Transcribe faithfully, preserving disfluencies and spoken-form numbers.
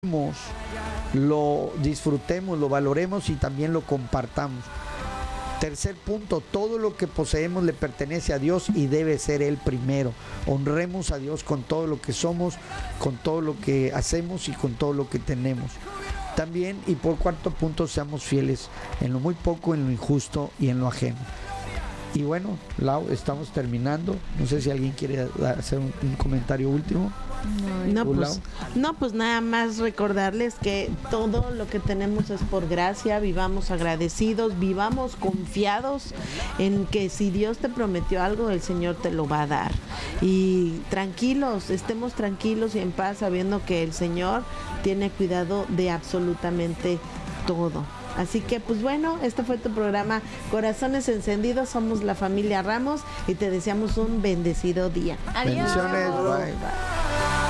lo disfrutemos, lo valoremos y también lo compartamos. Tercer punto, todo lo que poseemos le pertenece a Dios y debe ser Él primero. Honremos a Dios con todo lo que somos, con todo lo que hacemos y con todo lo que tenemos. También, y por cuarto punto, seamos fieles en lo muy poco, en lo injusto y en lo ajeno. Y bueno, Lau, estamos terminando. No sé si alguien quiere hacer un, un comentario último. No pues, no, pues nada más recordarles que todo lo que tenemos es por gracia. Vivamos agradecidos, vivamos confiados en que si Dios te prometió algo, el Señor te lo va a dar. Y tranquilos, estemos tranquilos y en paz, sabiendo que el Señor tiene cuidado de absolutamente todo. Así que pues bueno, este fue tu programa Corazones Encendidos. Somos la familia Ramos y te deseamos un bendecido día. Adiós. Bendiciones, bye.